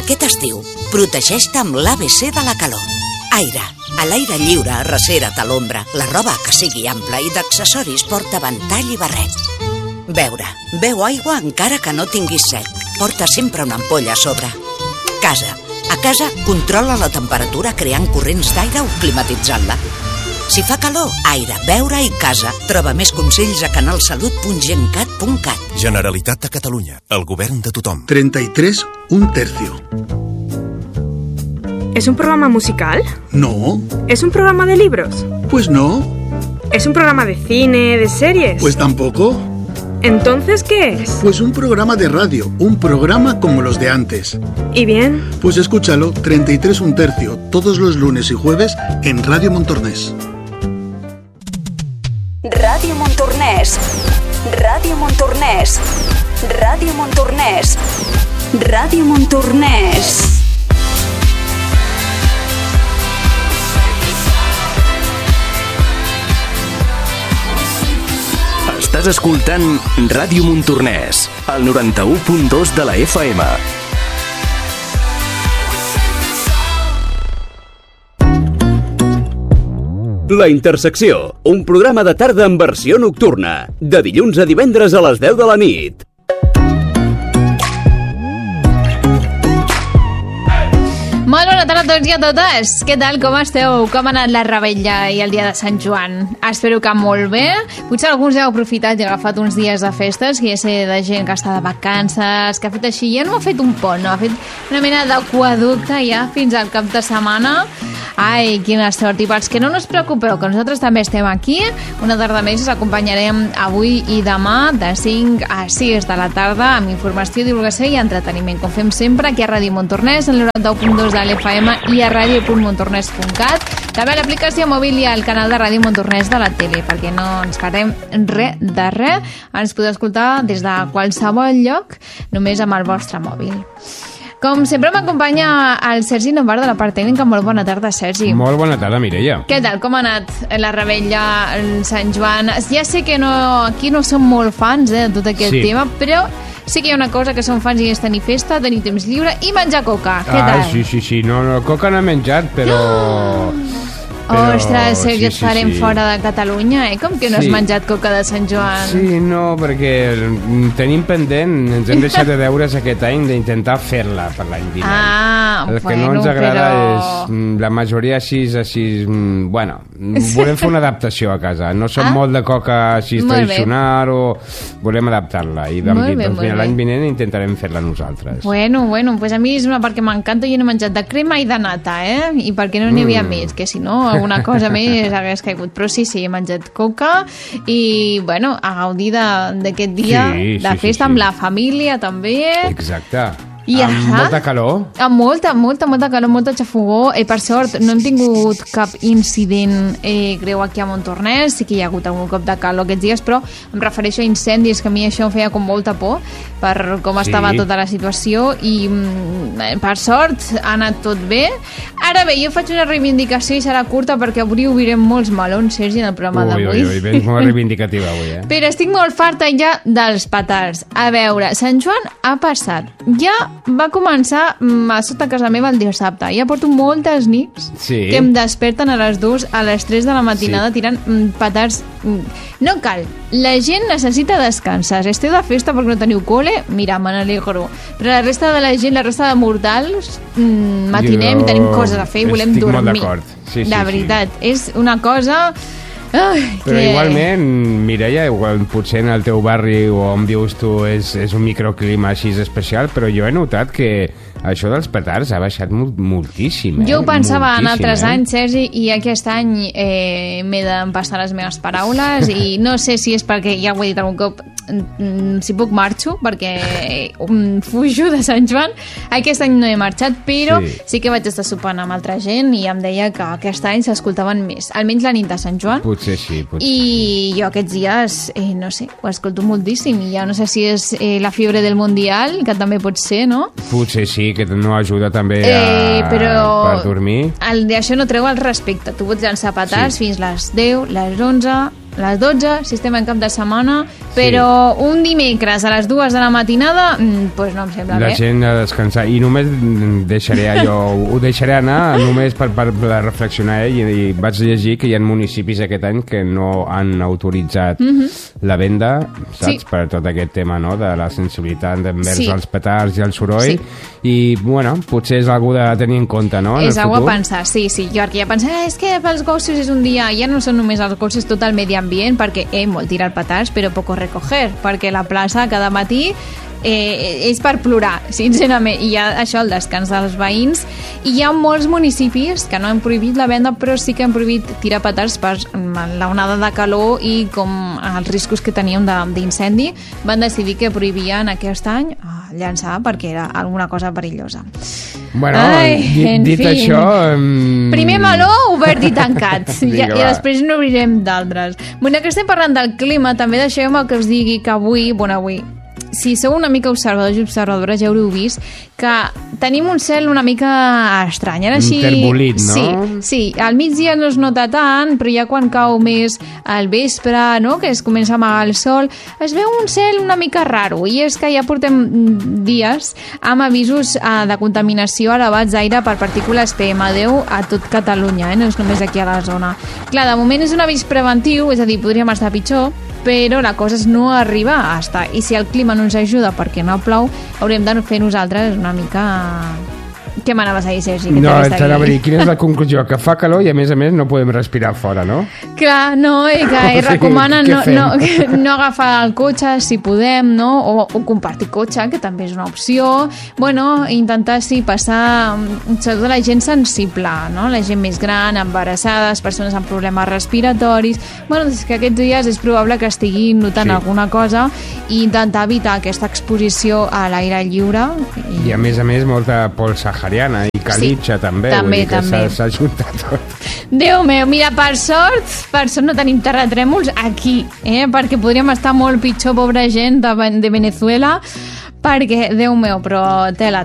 Aquest estiu, protegeix-te amb l'ABC de la calor. Aire. A l'aire lliure, arrecera't a l'ombra. La roba que sigui ampla i d'accessoris porta ventall i barret. Beure. Beu aigua encara que no tinguis set. Porta sempre una ampolla a sobre. Casa. A casa, controla la temperatura creant corrents d'aire o climatitzant-la. Si fa calor, aire, beure i casa. Troba més consells a canalsalut.gencat.cat. Generalitat de Catalunya. El govern de tothom. 33 1/3. ¿Es un programa musical? No. ¿Es un programa de libros? Pues no. ¿Es un programa de cine, de series? Pues tampoco. ¿Entonces qué es? Pues un programa de radio, un programa como los de antes. ¿Y bien? Pues escúchalo, 33 1/3, todos los lunes y jueves en Radio Montornès. Ràdio Montornès. Ràdio Montornès. Ràdio Montornès. Ràdio Montornès. Estàs escoltant Ràdio Montornès, al 91.2 de la FM. La Intersecció, un programa de tarda en versió nocturna, de dilluns a divendres a les 10 de la nit. Molt bona tarda a tots i a totes. Què tal, com esteu? Com ha anat la revetlla i el dia de Sant Joan? Espero que molt bé. Potser alguns heu aprofitat i agafat uns dies de festes, que ja sé de gent que està de vacances, que ha fet així, ja no ha fet un pont, no? Ha fet una mena d'aquaducte ja fins al cap de setmana. Ai, quina sort. I pels que no us preocupeu, que nosaltres també estem aquí, una tarda més us acompanyarem avui i demà de 5 a 6 de la tarda amb informació, divulgació i entreteniment, com fem sempre aquí a Ràdio Montornès, al 91.2 de l'FM i a radio.montornès.cat, també a l'aplicació mòbil i al canal de Ràdio Montornès de la tele, perquè no ens perdem res de res. Ens podeu escoltar des de qualsevol lloc, només amb el vostre mòbil. Com sempre m'acompanya el Sergi Navarro de la part tècnica. Molt bona tarda, Sergi. Molt bona tarda, Mireia. Què tal? Com ha anat la revetlla, el Sant Joan? Ja sé que aquí no som molt fans de tot aquest tema, però sí que hi ha una cosa que som fans i és tenir festa, tenir temps lliure i menjar coca. Què tal? Sí. No, coca no he menjat, però... Ostres, Sergi, et farem fora de Catalunya, eh? Com que no has menjat coca de Sant Joan? Sí, no, perquè tenim pendent, ens hem deixat de deures aquest any d'intentar fer-la per l'any vinent. El que no ens agrada és la majoria així, bueno, volem fer una adaptació a casa, no som molt de coca així tradicional o volem adaptar-la i l'any vinent intentarem fer-la nosaltres. Bueno, pues a mi és una part que m'encanta, jo no he menjat de crema i de nata, i perquè no n'hi havia més, que si no alguna cosa més hagués caigut, però sí, he menjat coca i, bueno, a gaudir d'aquest dia de festa amb la família també. Exacte. I amb molta calor? Amb molta calor, molta xafogó. Per sort, no hem tingut cap incident greu aquí a Montornès. Sí que hi ha hagut algun cop de calor aquests dies, però em refereixo a incendis, que a mi això em feia com molta por per com estava tota la situació i per sort ha anat tot bé. Ara bé, jo faig una reivindicació i serà curta perquè avui obrirem molts melons, Sergi, en el programa d'avui. Ui, vens molt reivindicativa avui, Però estic molt farta ja dels petards. A veure, Sant Joan ha passat. Ja va començar a sota casa meva el dissabte. Ja porto moltes nits que em desperten a les 2, a les 3 de la matinada tirant petards. No cal. La gent necessita descansar. Si esteu de festa perquè no teniu cole, mira, me n'alegro. Però la resta de la gent, la resta de mortals, matinem i tenim coses a fer i volem dormir. Estic molt d'acord. De veritat. És una cosa... Però igualment, Mireia, potser en el teu barri o on vius tu és un microclima així especial, però jo he notat que això dels petards ha baixat moltíssim. Jo ho pensava en altres anys, Sergi, i aquest any m'he d'empassar les meves paraules i no sé si és perquè, ja ho he dit algun cop, si puc marxo, perquè fujo de Sant Joan. Aquest any no he marxat, però sí que vaig estar sopant amb altra gent i em deia que aquest any s'escoltaven més, almenys la nit de Sant Joan. Potser sí. I jo aquests dies, no sé, ho escolto moltíssim i ja no sé si és la fiebre del Mundial, que també pot ser, no? Potser sí, que no ajuda també per dormir. Això no treu el respecte. Tu pots llançar petards fins les 10, les 11, les 12, si estem en cap de setmana, però un dimecres a les 2 de la matinada, doncs no em sembla bé. La gent a descansar. I només ho deixaré anar només per reflexionar, i vaig llegir que hi ha municipis aquest any que no han autoritzat la venda, saps? Per tot aquest tema, no?, de la sensibilitat envers els petards i el soroll, i, bueno, potser és algú de tenir en compte, no?, en el futur. És algú a pensar, sí, jo perquè ja pensava, és que pels gossos és un dia, ja no són només els gossos, tot el medi ambient, perquè molt tirar petards, però poco recoger, perquè la plaça cada matí és per plorar, sincerament. I hi ha això, el descans dels veïns, i hi ha molts municipis que no han prohibit la venda, però sí que han prohibit tirar petards per l'onada de calor i com els riscos que teníem d'incendi. Van decidir que prohibien aquest any llançar perquè era alguna cosa perillosa. Bueno, dit això... Primer meló, obert i tancat. I després n'obrirem d'altres. Bueno, que estem parlant del clima, també deixeu-me que us digui que avui, si sou una mica observadors i observadores, ja haureu vist que tenim un cel una mica estrany. Interbolit, no? Sí, al migdia no es nota tant, però ja quan cau més al vespre, no?, que es comença a amagar el sol, es veu un cel una mica raro, i és que ja portem dies amb avisos de contaminació elevats d'aire per partícules PM10 a tot Catalunya, no és només aquí a la zona. Clar, de moment és un avís preventiu, és a dir, podríem estar pitjor, però la cosa és no arribar a estar. I si el clima no ens ajuda perquè no plou, haurem de fer nosaltres una mica... Què m'anaves a dir, Sergi? No, t'anava a dir, quina és la conclusió? Que fa calor i, a més, no podem respirar fora, no? Clar, no, i que recomana no agafar el cotxe, si podem, no? O compartir cotxe, que també és una opció. Bueno, intentar, passar... Sobretot la gent sensible, no? La gent més gran, embarassades, persones amb problemes respiratoris... Bueno, és que aquests dies és probable que estiguin notant alguna cosa, i intentar evitar aquesta exposició a l'aire lliure. I a més, molta pols sahariana i calitxa, també. Vull dir que s'ha juntat tot. Déu meu, mira, per sort no tenim terratrèmols aquí, perquè podríem estar molt pitjor, pobra gent de Venezuela, perquè, Déu meu, però tela.